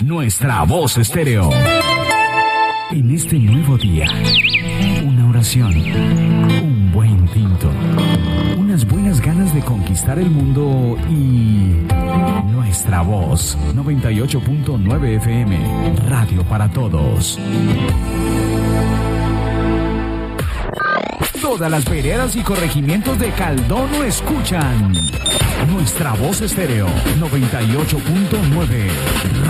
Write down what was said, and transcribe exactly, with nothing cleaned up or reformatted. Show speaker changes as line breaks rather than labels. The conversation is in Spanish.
Nuestra Voz Estéreo. En este nuevo día, una oración, un buen tinto, unas buenas ganas de conquistar el mundo y Nuestra Voz noventa y ocho punto nueve F M, radio para todos. Todas las veredas y corregimientos de Caldono escuchan Nuestra Voz Estéreo noventa y ocho punto nueve.